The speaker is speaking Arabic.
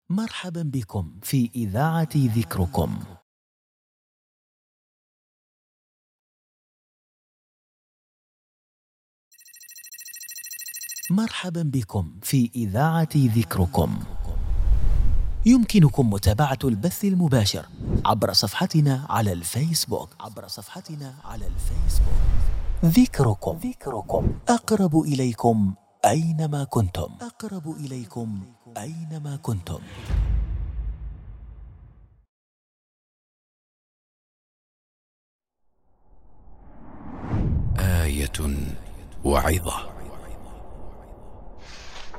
مرحبا بكم في إذاعة ذكركم. مرحبا بكم في إذاعة ذكركم. يمكنكم متابعة البث المباشر عبر صفحتنا على الفيسبوك. ذكركم أقرب إليكم أينما كنتم. آية وعظة.